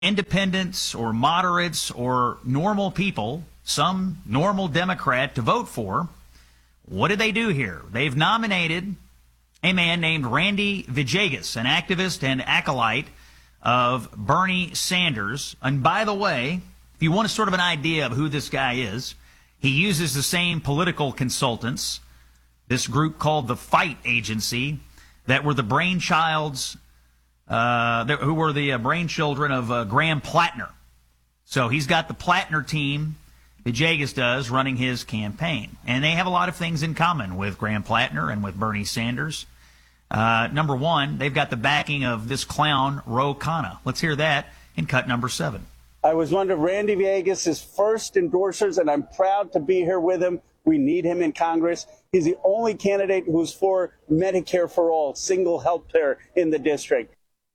independents or moderates or normal people, some normal Democrat to vote for, what did they do here? They've nominated a man named Randy Villegas, an activist and acolyte of Bernie Sanders. And by the way, if you want a sort of an idea of who this guy is, he uses the same political consultants, this group called the Fight Agency, that were the brainchilds, who were the brainchildren of Graham Plattner. So he's got the Plattner team, Villegas does, running his campaign. And they have a lot of things in common with Graham Plattner and with Bernie Sanders. Number one, they've got the backing of this clown, Ro Khanna. Let's hear that in cut number 7. I was one of Randy Villegas' first endorsers, and I'm proud to be here with him. We need him in Congress. He's the only candidate who's for Medicare for all, single health care in the district.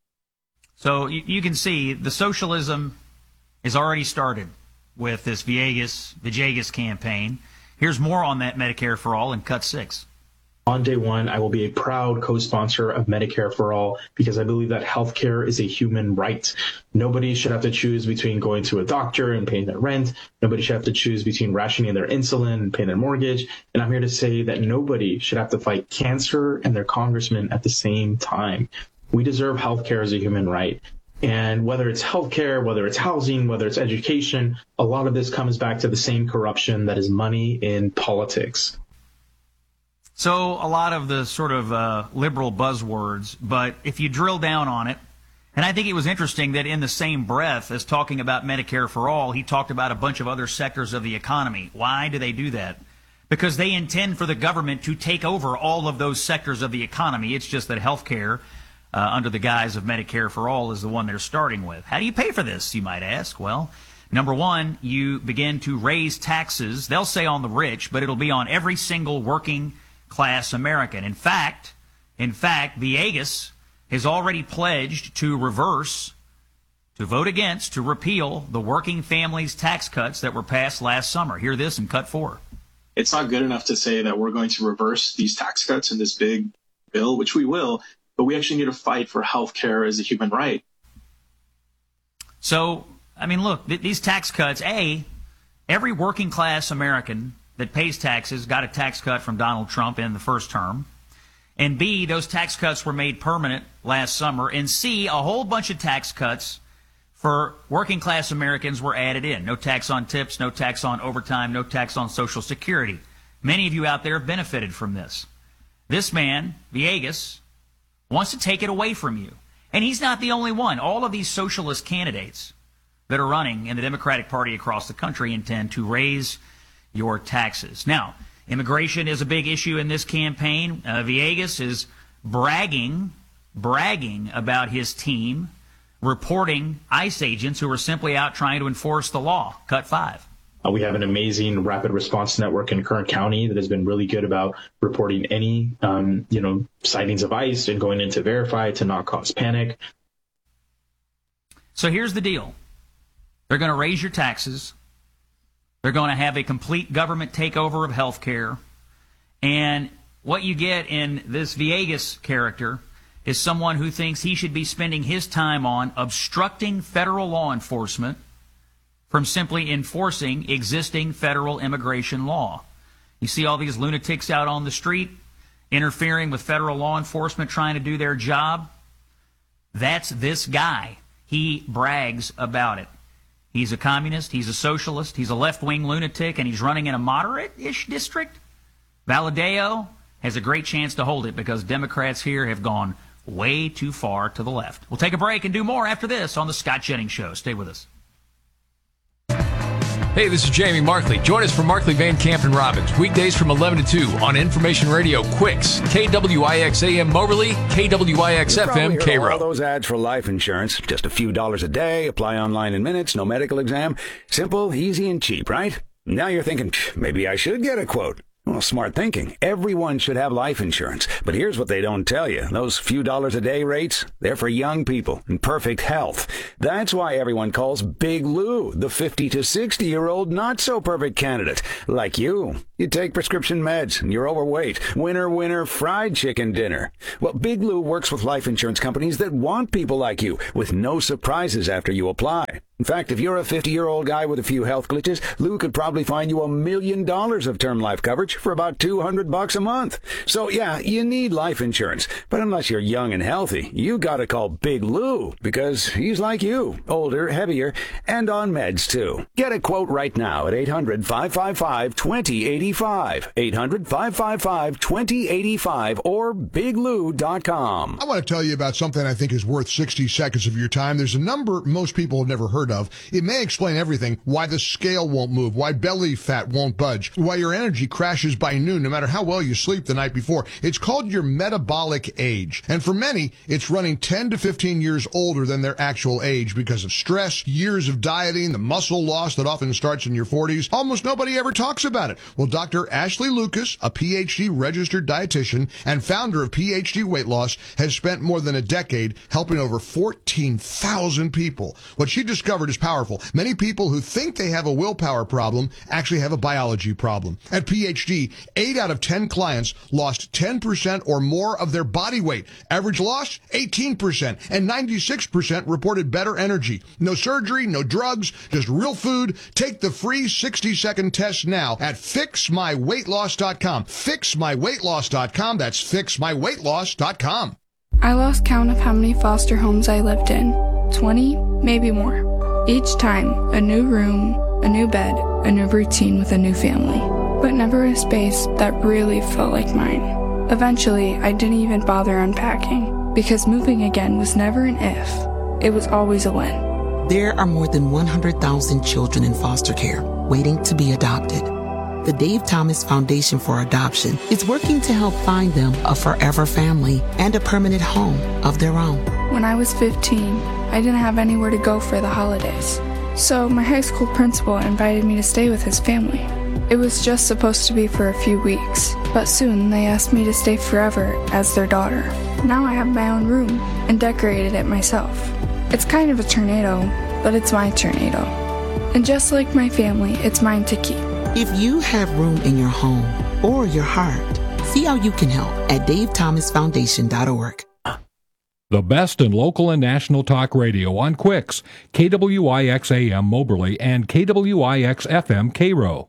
So you can see the socialism is already started with this Villegas campaign. Here's more on that Medicare for all in cut 6. On day one, I will be a proud co-sponsor of Medicare for All because I believe that healthcare is a human right. Nobody should have to choose between going to a doctor and paying their rent. Nobody should have to choose between rationing their insulin and paying their mortgage. And I'm here to say that nobody should have to fight cancer and their congressman at the same time. We deserve healthcare as a human right. And whether it's healthcare, whether it's housing, whether it's education, a lot of this comes back to the same corruption that is money in politics. So a lot of the sort of liberal buzzwords, but if you drill down on it, and I think it was interesting that in the same breath as talking about Medicare for all, he talked about a bunch of other sectors of the economy. Why do they do that? Because they intend for the government to take over all of those sectors of the economy. It's just that healthcare, under the guise of Medicare for all, is the one they're starting with. How do you pay for this, you might ask? Well, number one, you begin to raise taxes. They'll say on the rich, but it'll be on every single working class American. In fact, Villegas has already pledged to vote against, to repeal the working families tax cuts that were passed last summer. Hear this in cut 4. It's not good enough to say that we're going to reverse these tax cuts in this big bill, which we will, but we actually need to fight for health care as a human right. So, I mean, look, these tax cuts, every working class American that pays taxes got a tax cut from Donald Trump in the first term. And B, those tax cuts were made permanent last summer. And C, a whole bunch of tax cuts for working class Americans were added in. No tax on tips, no tax on overtime, no tax on Social Security. Many of you out there have benefited from this. This man, Villegas, wants to take it away from you. And he's not the only one. All of these socialist candidates that are running in the Democratic Party across the country intend to raise your taxes. Now, immigration is a big issue in this campaign. Villegas is bragging about his team reporting ICE agents who are simply out trying to enforce the law. Cut 5. We have an amazing rapid response network in Kern County that has been really good about reporting any, sightings of ICE and going in to verify to not cause panic. So here's the deal. They're going to raise your taxes. They're going to have a complete government takeover of health care. And what you get in this Villegas character is someone who thinks he should be spending his time on obstructing federal law enforcement from simply enforcing existing federal immigration law. You see all these lunatics out on the street interfering with federal law enforcement trying to do their job? That's this guy. He brags about it. He's a communist, he's a socialist, he's a left-wing lunatic, and he's running in a moderate-ish district. Valadeo has a great chance to hold it because Democrats here have gone way too far to the left. We'll take a break and do more after this on The Scott Jennings Show. Stay with us. Hey, this is Jamie Markley. Join us for Markley, Van Camp, and Robbins, weekdays from 11 to 2 on Information Radio Quicks, KWIX AM Moberly, KWIX FM Cairo. All those ads for life insurance, just a few dollars a day, apply online in minutes, no medical exam. Simple, easy, and cheap, right? Now you're thinking, maybe I should get a quote. Well, smart thinking. Everyone should have life insurance. But here's what they don't tell you. Those few dollars a day rates, they're for young people in perfect health. That's why everyone calls Big Lou the 50 to 60-year-old not-so-perfect candidate. Like you. You take prescription meds and you're overweight. Winner, fried chicken dinner. Well, Big Lou works with life insurance companies that want people like you with no surprises after you apply. In fact, if you're a 50-year-old guy with a few health glitches, Lou could probably find you $1 million of term life coverage for about $200 a month. So yeah, you need life insurance. But unless you're young and healthy, you gotta call Big Lou because he's like you, older, heavier, and on meds too. Get a quote right now at 800-555-2085. 800-555-2085 or biglou.com. I want to tell you about something I think is worth 60 seconds of your time. There's a number most people have never heard of. It may explain everything: why the scale won't move, why belly fat won't budge, why your energy crashes by noon no matter how well you sleep the night before. It's called your metabolic age. And for many, it's running 10 to 15 years older than their actual age because of stress, years of dieting, the muscle loss that often starts in your 40s. Almost nobody ever talks about it. Well, Dr. Ashley Lucas, a PhD registered dietitian and founder of PhD Weight Loss, has spent more than a decade helping over 14,000 people. What she discovered is powerful. Many people who think they have a willpower problem actually have a biology problem. At PhD, 8 out of 10 clients lost 10% or more of their body weight. Average loss, 18%, and 96% reported better energy. No surgery, no drugs, just real food. Take the free 60-second test now at fixmyweightloss.com. Fixmyweightloss.com. That's fixmyweightloss.com. I lost count of how many foster homes I lived in. 20, maybe more. Each time, a new room, a new bed, a new routine with a new family. But never a space that really felt like mine. Eventually, I didn't even bother unpacking, because moving again was never an if. It was always a when. There are more than 100,000 children in foster care waiting to be adopted. The Dave Thomas Foundation for Adoption is working to help find them a forever family and a permanent home of their own. When I was 15, I didn't have anywhere to go for the holidays. So my high school principal invited me to stay with his family. It was just supposed to be for a few weeks, but soon they asked me to stay forever as their daughter. Now I have my own room and decorated it myself. It's kind of a tornado, but it's my tornado. And just like my family, it's mine to keep. If you have room in your home or your heart, see how you can help at davethomasfoundation.org. The best in local and national talk radio on Quicks, KWIX AM Moberly and KWIX FM Cairo.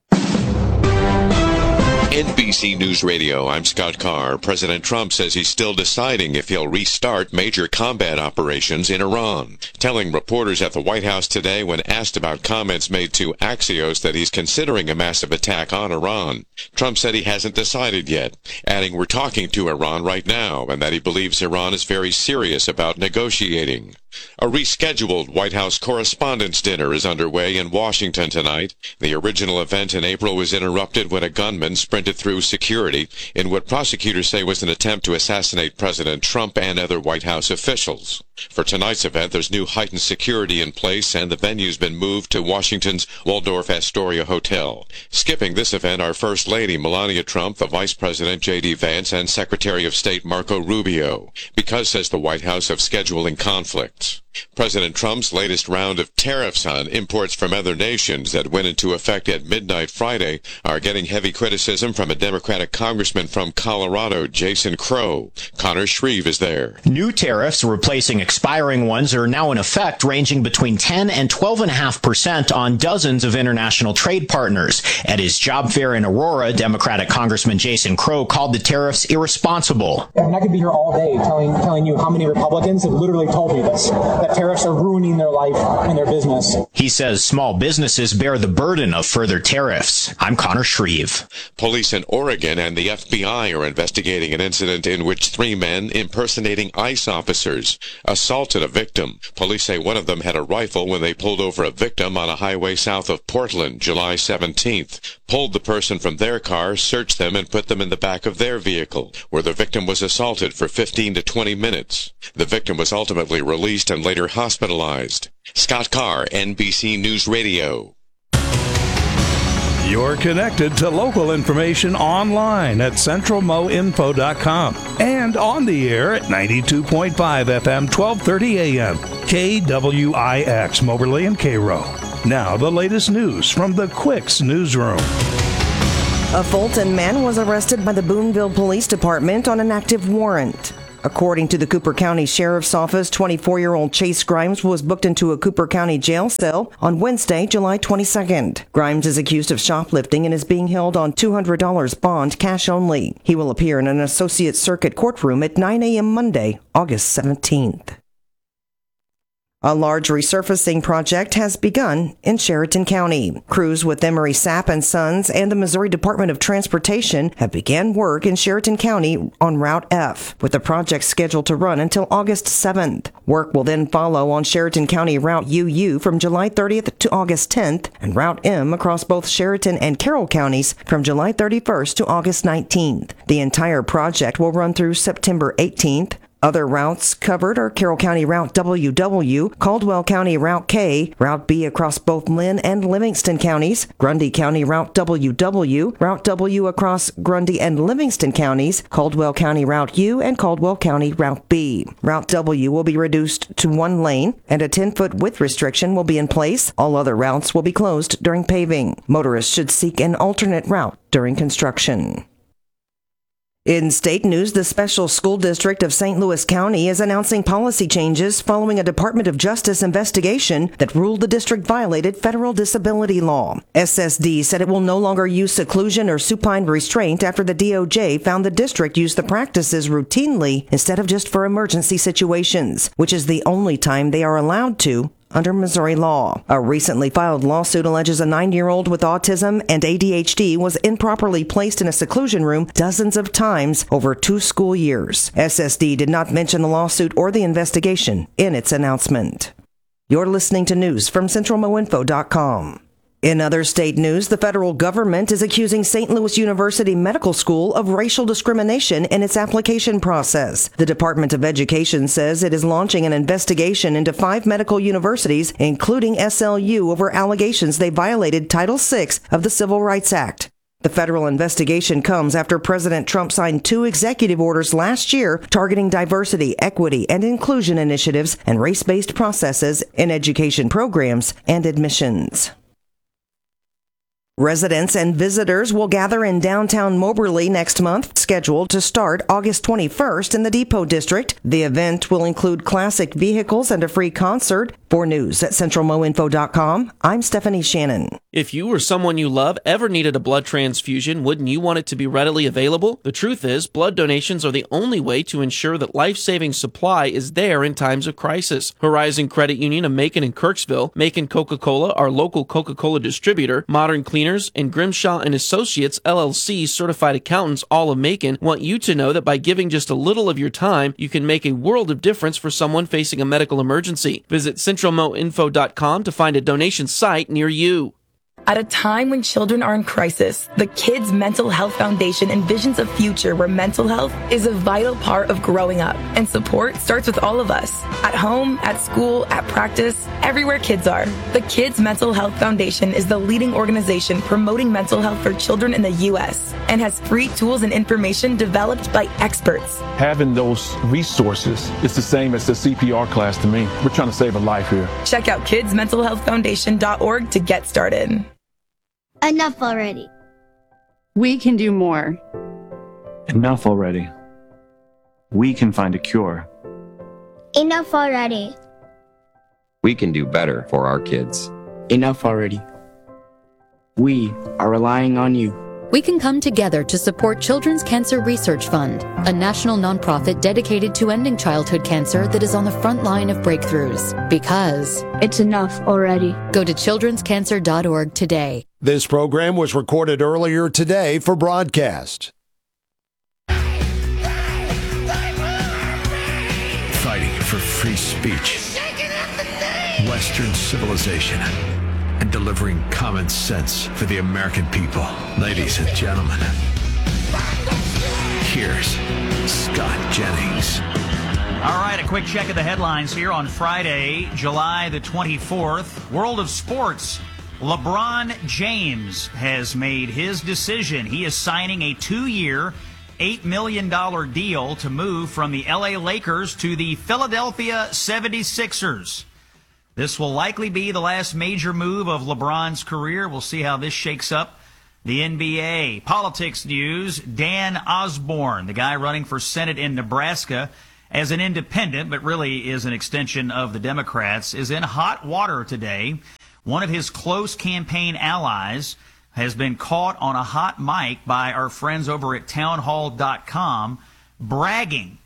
NBC News Radio, I'm Scott Carr. President Trump says he's still deciding if he'll restart major combat operations in Iran. Telling reporters at the White House today when asked about comments made to Axios that he's considering a massive attack on Iran, Trump said he hasn't decided yet, adding we're talking to Iran right now and that he believes Iran is very serious about negotiating. A rescheduled White House Correspondents' Dinner is underway in Washington tonight. The original event in April was interrupted when a gunman sprinted through security in what prosecutors say was an attempt to assassinate President Trump and other White House officials. For tonight's event, there's new heightened security in place, and the venue's been moved to Washington's Waldorf Astoria Hotel. Skipping this event are First Lady Melania Trump, the Vice President J.D. Vance, and Secretary of State Marco Rubio, because, says the White House, of scheduling conflicts. President Trump's latest round of tariffs on imports from other nations that went into effect at midnight Friday are getting heavy criticism from a Democratic congressman from Colorado, Jason Crow. Connor Shreve is there. New tariffs replacing expiring ones are now in effect, ranging between 10 and 12.5% on dozens of international trade partners. At his job fair in Aurora, Democratic Congressman Jason Crow called the tariffs irresponsible. I mean, I could be here all day telling you how many Republicans have literally told me this, that tariffs are ruining their life and their business. He says small businesses bear the burden of further tariffs. I'm Connor Shreve. Police in Oregon and the FBI are investigating an incident in which 3 men impersonating ICE officers assaulted a victim. Police say one of them had a rifle when they pulled over a victim on a highway south of Portland, July 17th. Pulled the person from their car, searched them, and put them in the back of their vehicle, where the victim was assaulted for 15 to 20 minutes. The victim was ultimately released and later hospitalized. Scott Carr, NBC News Radio. You're connected to local information online at centralmoinfo.com and on the air at 92.5 FM, 1230 AM, KWIX, Moberly and Cairo. Now the latest news from the Quicks newsroom. A Fulton man was arrested by the Boonville Police Department on an active warrant. According to the Cooper County Sheriff's Office, 24-year-old Chase Grimes was booked into a Cooper County jail cell on Wednesday, July 22nd. Grimes is accused of shoplifting and is being held on $200 bond, cash only. He will appear in an Associate Circuit courtroom at 9 a.m. Monday, August 17th. A large resurfacing project has begun in Sheridan County. Crews with Emery Sapp and Sons and the Missouri Department of Transportation have begun work in Sheridan County on Route F, with the project scheduled to run until August 7th. Work will then follow on Sheridan County Route UU from July 30th to August 10th, and Route M across both Sheridan and Carroll counties from July 31st to August 19th. The entire project will run through September 18th. Other routes covered are Carroll County Route WW, Caldwell County Route K, Route B across both Lynn and Livingston counties, Grundy County Route WW, Route W across Grundy and Livingston counties, Caldwell County Route U, and Caldwell County Route B. Route W will be reduced to 1 lane, and a 10-foot width restriction will be in place. All other routes will be closed during paving. Motorists should seek an alternate route during construction. In state news, the Special School District of St. Louis County is announcing policy changes following a Department of Justice investigation that ruled the district violated federal disability law. SSD said it will no longer use seclusion or supine restraint after the DOJ found the district used the practices routinely instead of just for emergency situations, which is the only time they are allowed to under Missouri law. A recently filed lawsuit alleges a 9-year-old with autism and ADHD was improperly placed in a seclusion room dozens of times over 2 school years. SSD did not mention the lawsuit or the investigation in its announcement. You're listening to news from CentralMoInfo.com. In other state news, the federal government is accusing St. Louis University Medical School of racial discrimination in its application process. The Department of Education says it is launching an investigation into 5 medical universities, including SLU, over allegations they violated Title VI of the Civil Rights Act. The federal investigation comes after President Trump signed 2 executive orders last year targeting diversity, equity, and inclusion initiatives and race-based processes in education programs and admissions. Residents and visitors will gather in downtown Moberly next month, scheduled to start August 21st in the Depot District. The event will include classic vehicles and a free concert. For news at CentralMoInfo.com, I'm Stephanie Shannon. If you or someone you love ever needed a blood transfusion, wouldn't you want it to be readily available? The truth is, blood donations are the only way to ensure that life-saving supply is there in times of crisis. Horizon Credit Union of Macon and Kirksville, Macon Coca-Cola, our local Coca-Cola distributor, Modern Cleaners, and Grimshaw & Associates, LLC, certified accountants, all of Macon, want you to know that by giving just a little of your time, you can make a world of difference for someone facing a medical emergency. Visit CentralMoInfo.com to find a donation site near you. At a time when children are in crisis, the Kids Mental Health Foundation envisions a future where mental health is a vital part of growing up. And support starts with all of us. At home, at school, at practice, everywhere kids are. The Kids Mental Health Foundation is the leading organization promoting mental health for children in the U.S. and has free tools and information developed by experts. Having those resources is the same as the CPR class to me. We're trying to save a life here. Check out kidsmentalhealthfoundation.org to get started. Enough already. We can do more. Enough already. We can find a cure. Enough already. We can do better for our kids. Enough already. We are relying on you. We can come together to support Children's Cancer Research Fund, a national nonprofit dedicated to ending childhood cancer that is on the front line of breakthroughs. Because it's enough already. Go to childrenscancer.org today. This program was recorded earlier today for broadcast. Fighting for free speech, Western civilization, and delivering common sense for the American people. Ladies and gentlemen, here's Scott Jennings. All right, a quick check of the headlines here on Friday, July the 24th. World of sports. LeBron James has made his decision. He is signing a 2-year, $8 million deal to move from the LA Lakers to the Philadelphia 76ers. This will likely be the last major move of LeBron's career. We'll see how this shakes up. The NBA. Politics news. Dan Osborne, the guy running for Senate in Nebraska as an independent, but really is an extension of the Democrats, is in hot water today. One of his close campaign allies has been caught on a hot mic by our friends over at townhall.com bragging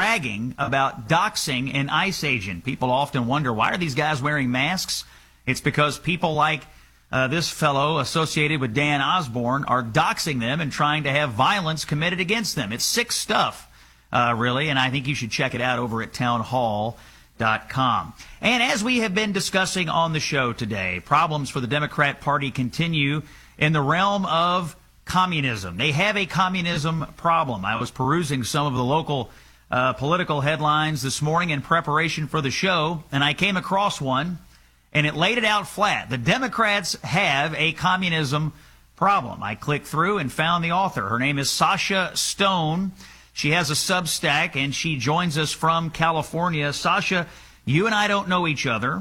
about doxing an ICE agent. People often wonder, why are these guys wearing masks? It's because people like this fellow associated with Dan Osborne are doxing them and trying to have violence committed against them. It's sick stuff, really, and I think you should check it out over at townhall.com. And as we have been discussing on the show today, problems for the Democrat Party continue in the realm of communism. They have a communism problem. I was perusing some of the local political headlines this morning in preparation for the show, and I came across one, and it laid it out flat. The Democrats have a communism problem. I clicked through and found the author. Her name is Sasha Stone. She has a Substack, and she joins us from California. Sasha, you and I don't know each other,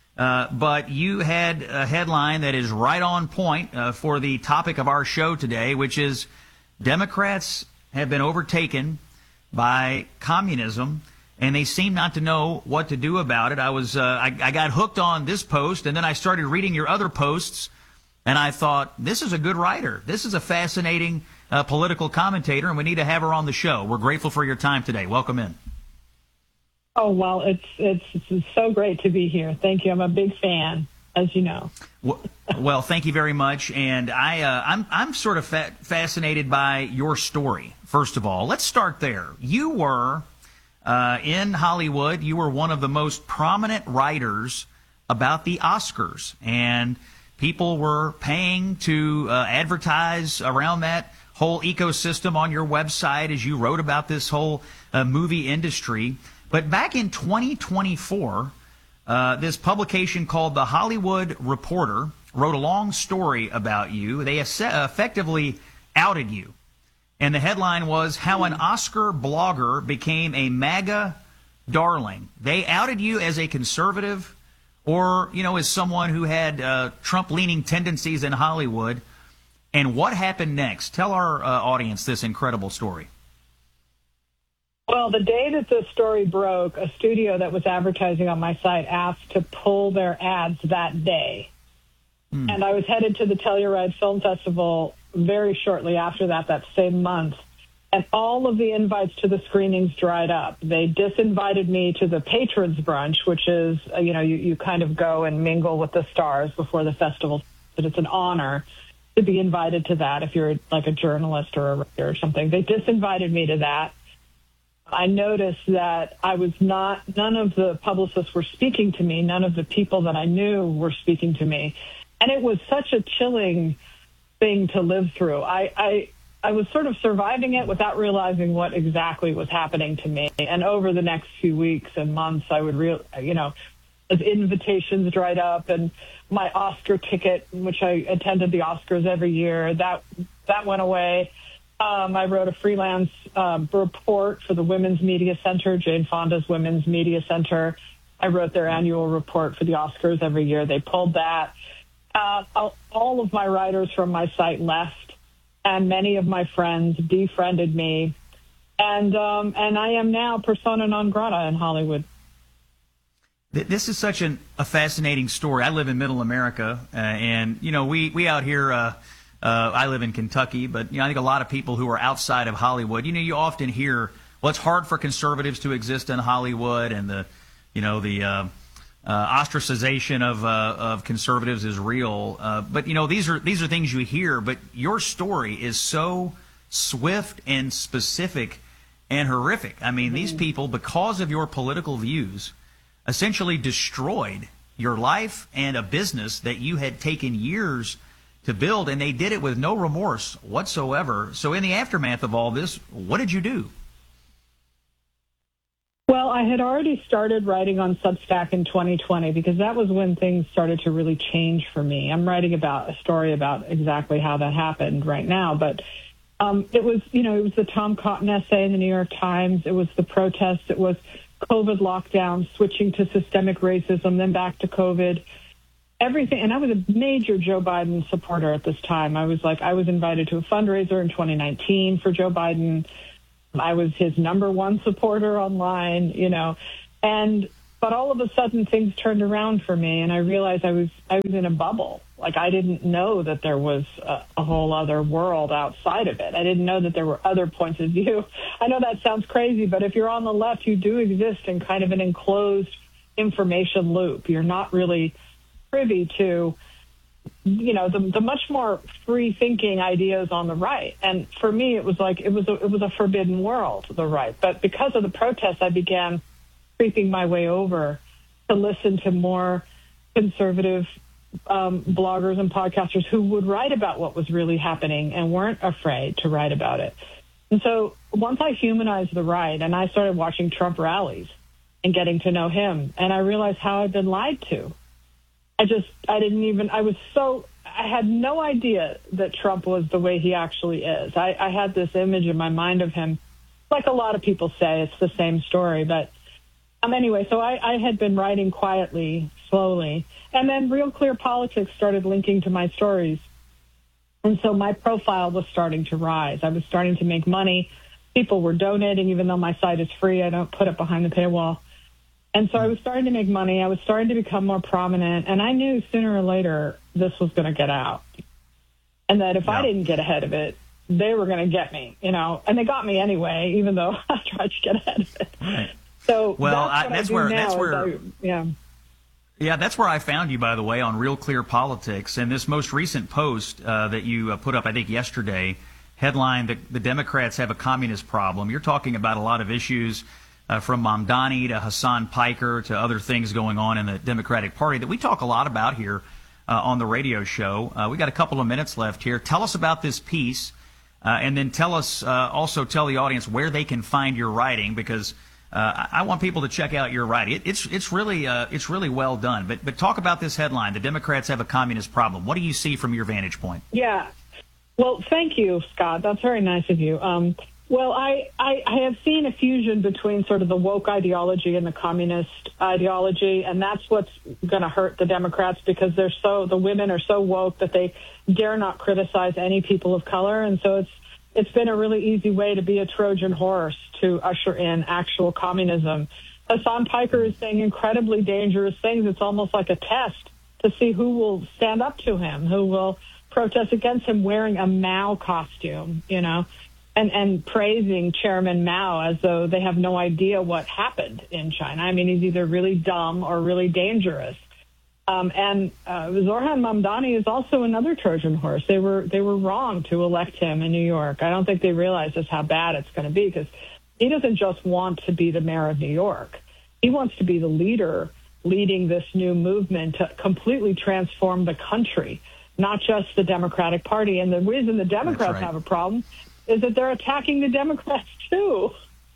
but you had a headline that is right on point for the topic of our show today, which is Democrats have been overtaken by communism, and they seem not to know what to do about it. I got hooked on this post, and then I started reading your other posts, and I thought, this is a good writer. This is a fascinating political commentator, and we need to have her on the show. We're grateful for your time today. Welcome in. Oh, well, it's so great to be here. Thank you. I'm a big fan, as you know. Well, thank you very much. And I'm sort of fascinated by your story. First of all, let's start there. You were in Hollywood. You were one of the most prominent writers about the Oscars, and people were paying to advertise around that whole ecosystem on your website as you wrote about this whole movie industry. But back in 2024, this publication called The Hollywood Reporter wrote a long story about you. They effectively outed you. And the headline was, How an Oscar Blogger Became a MAGA Darling. They outed you as a conservative or, as someone who had Trump-leaning tendencies in Hollywood. And what happened next? Tell our audience this incredible story. Well, the day that the story broke, a studio that was advertising on my site asked to pull their ads that day. And I was headed to the Telluride Film Festival very shortly after that same month. And all of the invites to the screenings dried up. They disinvited me to the Patrons Brunch, which is, you kind of go and mingle with the stars before the festival. But it's an honor to be invited to that if you're like a journalist or a writer or something. They disinvited me to that. I noticed that none of the publicists were speaking to me. None of the people that I knew were speaking to me. And it was such a chilling thing to live through. I was sort of surviving it without realizing what exactly was happening to me. And over the next few weeks and months, I would as invitations dried up and my Oscar ticket, which I attended the Oscars every year, that went away. I wrote a freelance report for the Women's Media Center, Jane Fonda's Women's Media Center. I wrote their annual report for the Oscars every year. They pulled that. All of my writers from my site left, and many of my friends defriended me. And I am now persona non grata in Hollywood. This is such a fascinating story. I live in Middle America, and we out here. I live in Kentucky, but I think a lot of people who are outside of Hollywood, you often hear, well, it's hard for conservatives to exist in Hollywood, and the ostracization of conservatives is real. But these are things you hear. But your story is so swift and specific and horrific. I mean, these people, because of your political views, essentially destroyed your life and a business that you had taken years to build, and they did it with no remorse whatsoever. So in the aftermath of all this, what did you do? Well, I I had already started writing on Substack in 2020 because that was when things started to really change for me. I'm writing about a story about exactly how that happened right now, but it was the Tom Cotton essay in the New York Times. It was the protests. It was COVID lockdown, switching to systemic racism, then back to COVID, everything. And I was a major Joe Biden supporter at this time. I was invited to a fundraiser in 2019 for Joe Biden. I was his number one supporter online, but all of a sudden things turned around for me, and I realized I was in a bubble. Like, I didn't know that there was a whole other world outside of it. I didn't know that there were other points of view. I know that sounds crazy, but if you're on the left, you do exist in kind of an enclosed information loop. You're not really privy to, the much more free-thinking ideas on the right. And for me, it was like it was a forbidden world, the right. But because of the protests, I began creeping my way over to listen to more conservative bloggers and podcasters who would write about what was really happening and weren't afraid to write about it. And so once I humanized the right and I started watching Trump rallies and getting to know him, and I realized how I'd been lied to. I had no idea that Trump was the way he actually is. I had this image in my mind of him, like a lot of people say, it's the same story. But anyway, so I had been writing quietly, slowly, and then Real Clear Politics started linking to my stories. And so my profile was starting to rise. I was starting to make money. People were donating, even though my site is free. I don't put it behind the paywall. And so I was starting to make money. I was starting to become more prominent. And I knew sooner or later this was going to get out. And that if I didn't get ahead of it, they were going to get me, And they got me anyway, even though I tried to get ahead of it. Right. So that's where I found you, by the way, on Real Clear Politics. And this most recent post that you put up, I think yesterday, headline, the Democrats have a communist problem. You're talking about a lot of issues from Mamdani to Hassan Piker to other things going on in the Democratic Party that we talk a lot about here on the radio show. We got a couple of minutes left here. Tell us about this piece, and then tell the audience where they can find your writing, because I want people to check out your writing. It's really well done. But talk about this headline: the Democrats have a communist problem. What do you see from your vantage point? Yeah. Well, thank you, Scott. That's very nice of you. Well, I have seen a fusion between sort of the woke ideology and the communist ideology, and that's what's going to hurt the Democrats, because the women are so woke that they dare not criticize any people of color, and so it's been a really easy way to be a Trojan horse to usher in actual communism. Hassan Piker is saying incredibly dangerous things. It's almost like a test to see who will stand up to him, who will protest against him wearing a Mao costume, and praising Chairman Mao as though they have no idea what happened in China. I mean, he's either really dumb or really dangerous. And Zohran Mamdani is also another Trojan horse. They were wrong to elect him in New York. I don't think they realize just how bad it's going to be, because he doesn't just want to be the mayor of New York. He wants to be the leader leading this new movement to completely transform the country, not just the Democratic Party. And the reason the Democrats have a problem is that they're attacking the Democrats, too.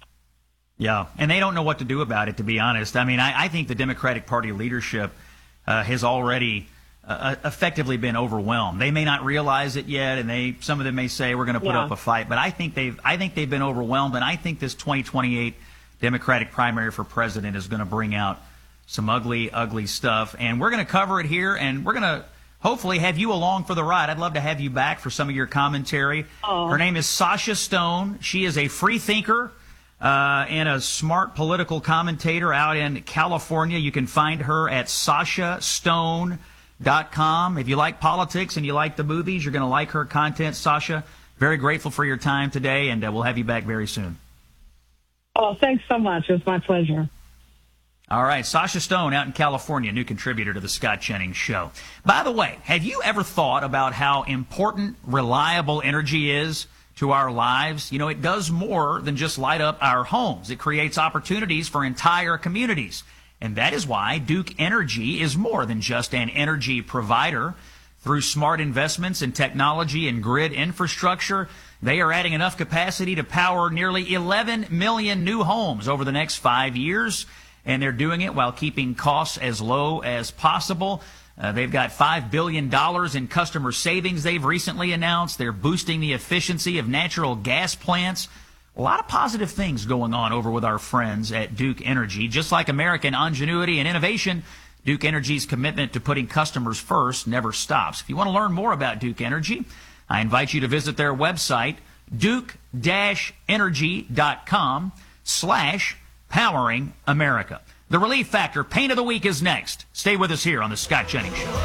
Yeah, and they don't know what to do about it, to be honest. I mean, I think the Democratic Party leadership has already effectively been overwhelmed. They may not realize it yet, and some of them may say we're going to put up a fight, but I think they've been overwhelmed, and I think this 2028 Democratic primary for president is going to bring out some ugly, ugly stuff. And we're going to cover it here, and we're going to hopefully have you along for the ride. I'd love to have you back for some of your commentary. Her name is Sasha Stone. She is a free thinker and a smart political commentator out in California. You can find her at sashastone.com. If you like politics and you like the movies, you're going to like her content. Sasha, very grateful for your time today, and we'll have you back very soon. Oh, thanks so much. It was my pleasure. All right, Sasha Stone out in California, new contributor to the Scott Jennings Show. By the way, have you ever thought about how important reliable energy is to our lives? You know, it does more than just light up our homes. It creates opportunities for entire communities. And that is why Duke Energy is more than just an energy provider. Through smart investments in technology and grid infrastructure, They are adding enough capacity to power nearly 11 million new homes over the next 5 years, and they're doing it while keeping costs as low as possible. They've got $5 billion in customer savings they've recently announced. They're boosting the efficiency of natural gas plants. A lot of positive things going on over with our friends at Duke Energy. Just like American ingenuity and innovation, Duke Energy's commitment to putting customers first never stops. If you want to learn more about Duke Energy, I invite you to visit their website, duke-energy.com/powering America. The Relief Factor Pain of the Week is next. Stay with us here on The Scott Jennings Show.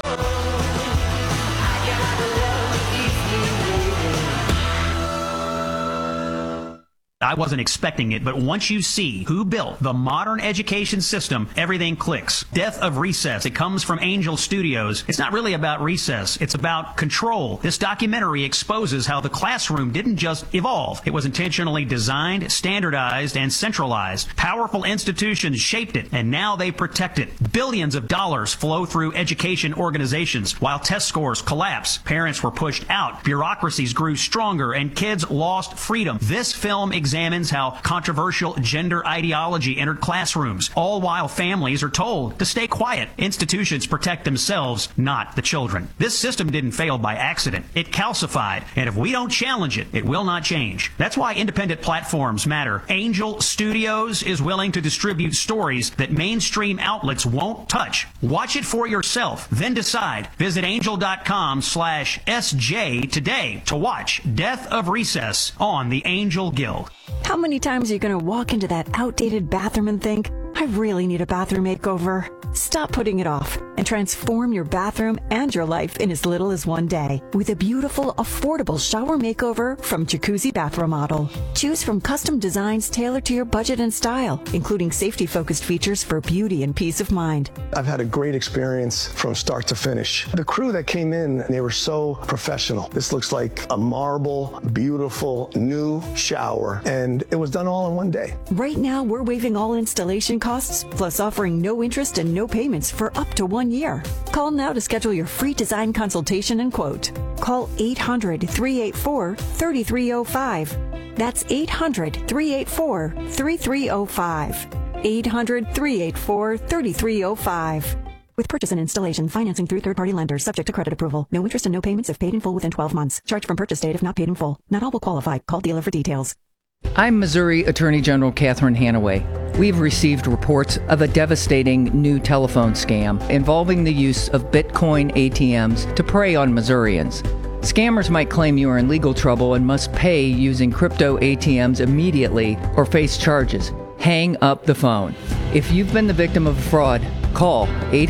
I wasn't expecting it, but once you see who built the modern education system, everything clicks. Death of Recess. It comes from Angel Studios. It's not really about recess. It's about control. This documentary exposes how the classroom didn't just evolve. It was intentionally designed, standardized, and centralized. Powerful institutions shaped it, and now they protect it. Billions of dollars flow through education organizations. While test scores collapse, parents were pushed out, bureaucracies grew stronger, and kids lost freedom. This film examines how controversial gender ideology entered classrooms, all while families are told to stay quiet. Institutions protect themselves, not the children. This system didn't fail by accident. It calcified, and if we don't challenge it, it will not change. That's why independent platforms matter. Angel Studios is willing to distribute stories that mainstream outlets won't touch. Watch it for yourself, then decide. Visit angel.com/SJ today to watch Death of Recess on the Angel Guild. How many times are you going to walk into that outdated bathroom and think, I really need a bathroom makeover? Stop putting it off and transform your bathroom and your life in as little as one day with a beautiful, affordable shower makeover from Jacuzzi Bath Remodel. Choose from custom designs tailored to your budget and style, including safety-focused features for beauty and peace of mind. I've had a great experience from start to finish. The crew that came in, they were so professional. This looks like a marble, beautiful, new shower, and it was done all in one day. Right now, we're waiving all installation costs, plus offering no interest and no payments for up to 1 year. Call now to schedule your free design consultation and quote. Call 800-384-3305. That's 800-384-3305. 800-384-3305. With purchase and installation, financing through third-party lenders, subject to credit approval. No interest and no payments if paid in full within 12 months. Charge from purchase date if not paid in full. Not all will qualify. Call dealer for details. I'm Missouri Attorney General Catherine Hanaway. We've received reports of a devastating new telephone scam involving the use of Bitcoin ATMs to prey on Missourians. Scammers might claim you are in legal trouble and must pay using crypto ATMs immediately or face charges. Hang up the phone. If you've been the victim of a fraud, call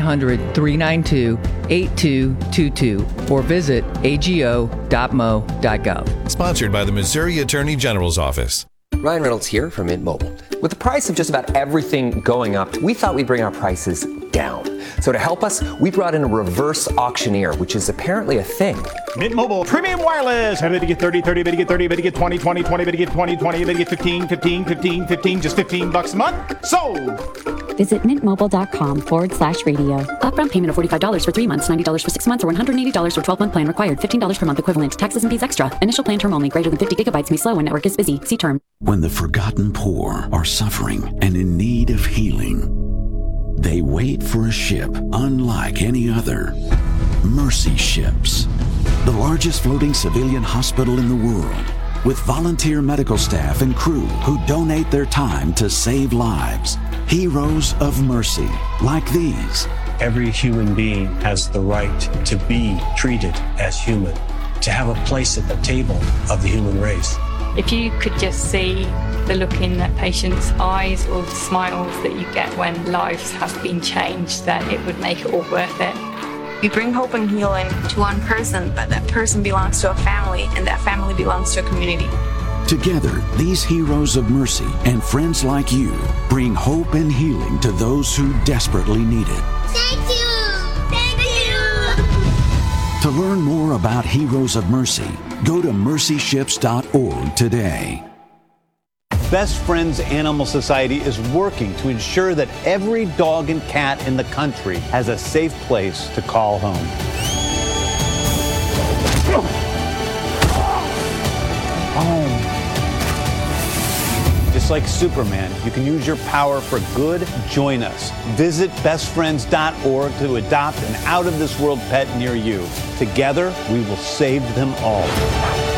800-392-8222 or visit ago.mo.gov. Sponsored by the Missouri Attorney General's Office. Ryan Reynolds here from Mint Mobile. With the price of just about everything going up, we thought we'd bring our prices down. So to help us, we brought in a reverse auctioneer, which is apparently a thing. Mint Mobile Premium Wireless. How to get 30, 30, to get 30, to get 20, 20, 20, to get 20, 20, to get 15, 15, 15, 15, just $15 a month. Sold! Visit mintmobile.com/radio. Upfront payment of $45 for 3 months, $90 for 6 months, or $180 for 12-month plan required. $15 per month equivalent. Taxes and fees extra. Initial plan term only. Greater than 50 gigabytes may slow when network is busy. See term. When the forgotten poor are suffering and in need of healing, they wait for a ship unlike any other. Mercy Ships, the largest floating civilian hospital in the world, with volunteer medical staff and crew who donate their time to save lives. Heroes of Mercy, like these. Every human being has the right to be treated as human, to have a place at the table of the human race. If you could just see the look in that patient's eyes or the smiles that you get when lives have been changed, then it would make it all worth it. We bring hope and healing to one person, but that person belongs to a family, and that family belongs to a community. Together, these heroes of mercy and friends like you bring hope and healing to those who desperately need it. Thank you! Thank you! To learn more about Heroes of Mercy, go to mercyships.org today. Best Friends Animal Society is working to ensure that every dog and cat in the country has a safe place to call home. home. Just like Superman, you can use your power for good. Join us. Visit bestfriends.org to adopt an out-of-this-world pet near you. Together, we will save them all.